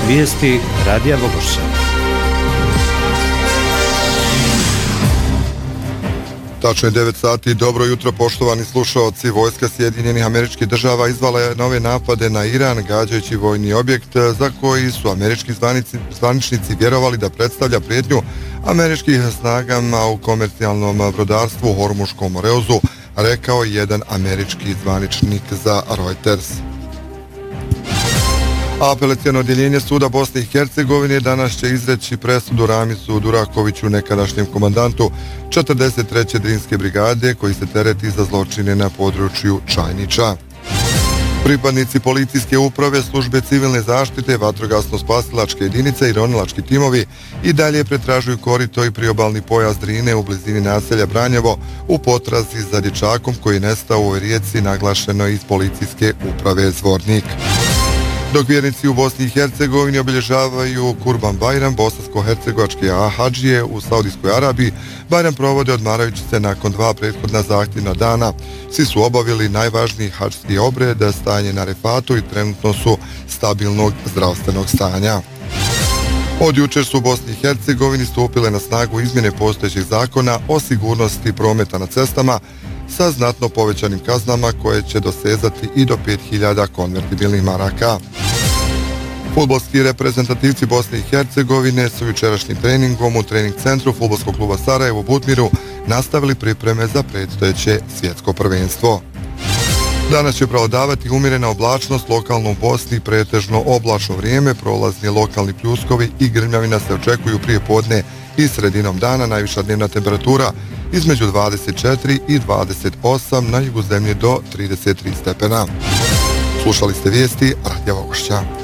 Vijesti Radija Vogošća. Tačno je 9 sati. Dobro jutro, poštovani slušaoci. Vojska Sjedinjenih Američkih Država izvala je nove napade na Iran, gađajući vojni objekt za koji su američki zvaničnici vjerovali da predstavlja prijetnju američkih snagama u komercijalnom brodarstvu u Hormuškom Moreuzu, rekao jedan američki zvaničnik za Reuters. Apelacijono odjeljenje suda Bosne i Hercegovine danas će izreći presudu Ramisu Durakoviću, nekadašnjem komandantu 43. Drinske brigade, koji se tereti za zločine na području Čajnića. Pripadnici policijske uprave, službe civilne zaštite, vatrogasno-spasilačke jedinice i ronilački timovi i dalje pretražuju korito i priobalni pojas Drine u blizini naselja Branjevo u potrazi za dječakom koji je nestao u ovoj rijeci, naglašeno iz policijske uprave Zvornik. Dok vjernici u Bosni i Hercegovini obilježavaju Kurban Bajram, bosansko-hercegovačke hadžije u Saudijskoj Arabiji Bajram provode odmarajući se nakon 2 prethodna zahtjevna dana. Svi su obavili najvažniji hadžski obred, stajanje na Refatu, i trenutno su stabilnog zdravstvenog stanja. Od jučer su u Bosni i Hercegovini stupile na snagu izmjene postojećih zakona o sigurnosti prometa na cestama sa znatno povećanim kaznama koje će dosezati i do 5.000 konvertibilnih maraka. Fudbalski reprezentativci Bosne i Hercegovine su jučerašnjim treningom u trening centru Fudbalskog kluba Sarajevo u Butmiru nastavili pripreme za predstojeće svjetsko prvenstvo. Danas će prevladavati umjerena oblačnost, lokalno u Bosni pretežno oblačno vrijeme, prolazni lokalni pljuskovi i grmljavina se očekuju prije podne i sredinom dana, najviša dnevna temperatura između 24 i 28, na jugu zemlje do 33 stepena. Slušali ste vijesti Radija Vogošća.